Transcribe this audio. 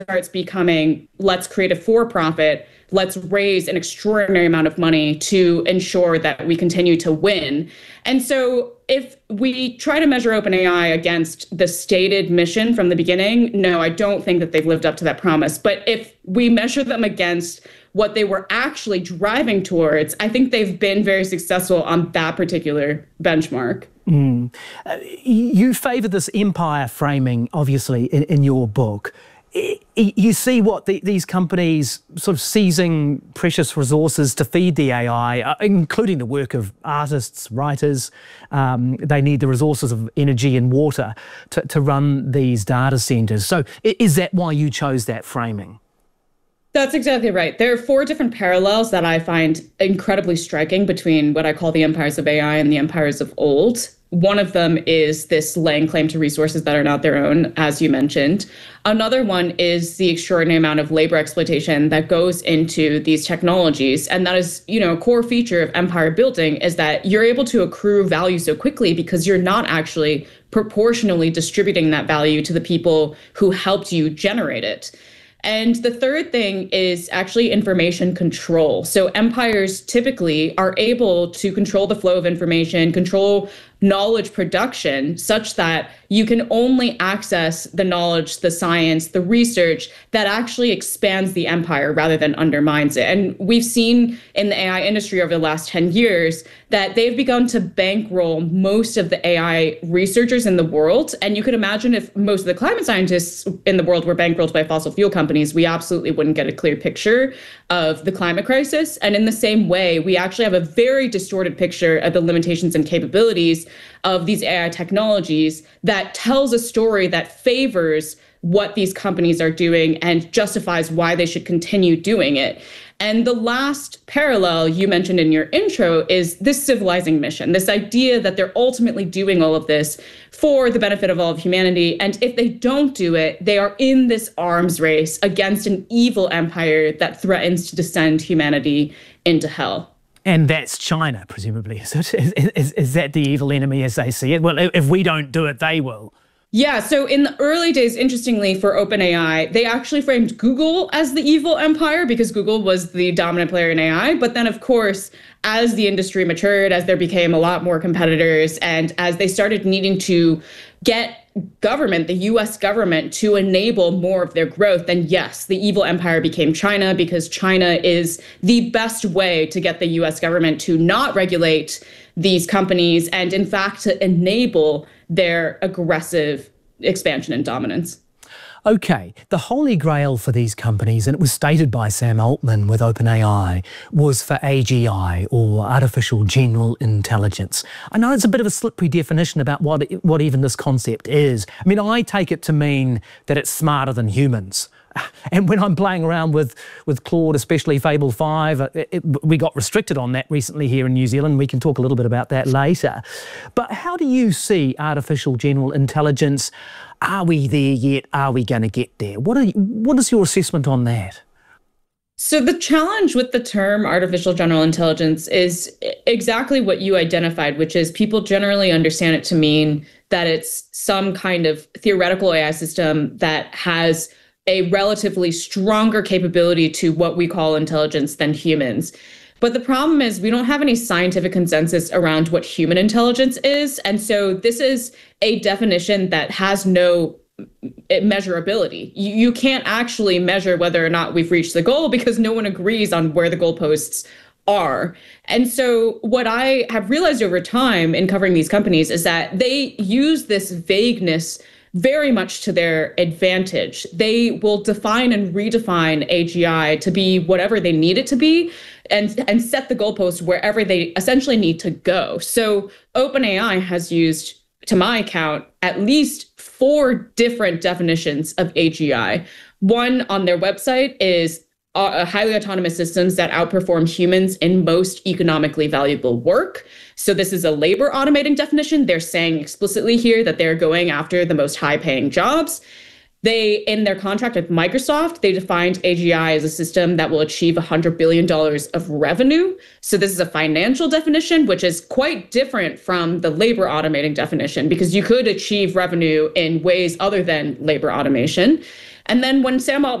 starts becoming, let's create a for-profit, let's raise an extraordinary amount of money to ensure that we continue to win. And so if we try to measure OpenAI against the stated mission from the beginning, no, I don't think that they've lived up to that promise. But if we measure them against what they were actually driving towards, I think they've been very successful on that particular benchmark. You favour this empire framing, obviously, in your book. You see what these companies sort of seizing precious resources to feed the AI, including the work of artists, writers. They need the resources of energy and water to run these data centres. So is that why you chose that framing? That's exactly right. There are four different parallels that I find incredibly striking between what I call the empires of AI and the empires of old. One of them is this laying claim to resources that are not their own, as you mentioned. Another one is the extraordinary amount of labor exploitation that goes into these technologies. And that is, a core feature of empire building is that you're able to accrue value so quickly because you're not actually proportionally distributing that value to the people who helped you generate it. And the third thing is actually information control. So empires typically are able to control the flow of information, control knowledge production, such that you can only access the knowledge, the science, the research that actually expands the empire rather than undermines it. And we've seen in the AI industry over the last 10 years that they've begun to bankroll most of the AI researchers in the world. And you could imagine if most of the climate scientists in the world were bankrolled by fossil fuel companies, we absolutely wouldn't get a clear picture of the climate crisis. And in the same way, we actually have a very distorted picture of the limitations and capabilities of these AI technologies that tells a story that favors what these companies are doing and justifies why they should continue doing it. And the last parallel you mentioned in your intro is this civilizing mission, this idea that they're ultimately doing all of this for the benefit of all of humanity. And if they don't do it, they are in this arms race against an evil empire that threatens to descend humanity into hell. And that's China, presumably. Is that the evil enemy as they see it? Well, if we don't do it, they will. Yeah, so in the early days, interestingly, for OpenAI, they actually framed Google as the evil empire because Google was the dominant player in AI. But then, of course, as the industry matured, as there became a lot more competitors, and as they started needing to get government, the US government, to enable more of their growth, then yes, the evil empire became China because China is the best way to get the US government to not regulate these companies and, in fact, to enable their aggressive expansion and dominance. Okay, the holy grail for these companies, and it was stated by Sam Altman with OpenAI, was for AGI, or artificial general intelligence. I know it's a bit of a slippery definition about what even this concept is. I mean, I take it to mean that it's smarter than humans. And when I'm playing around with Claude, especially Fable 5, we got restricted on that recently here in New Zealand. We can talk a little bit about that later. But how do you see artificial general intelligence? Are we there yet? Are we going to get there? What is your assessment on that? So the challenge with the term artificial general intelligence is exactly what you identified, which is people generally understand it to mean that it's some kind of theoretical AI system that has a relatively stronger capability to what we call intelligence than humans. But the problem is we don't have any scientific consensus around what human intelligence is. And so this is a definition that has no measurability. You can't actually measure whether or not we've reached the goal because no one agrees on where the goalposts are. And so what I have realized over time in covering these companies is that they use this vagueness very much to their advantage. They will define and redefine AGI to be whatever they need it to be and set the goalposts wherever they essentially need to go. So OpenAI has used, to my count, at least 4 different definitions of AGI. One on their website is highly autonomous systems that outperform humans in most economically valuable work. So this is a labor automating definition. They're saying explicitly here that they're going after the most high-paying jobs. They, in their contract with Microsoft, they defined AGI as a system that will achieve $100 billion of revenue. So this is a financial definition, which is quite different from the labor automating definition, because you could achieve revenue in ways other than labor automation. And then when Sam Altman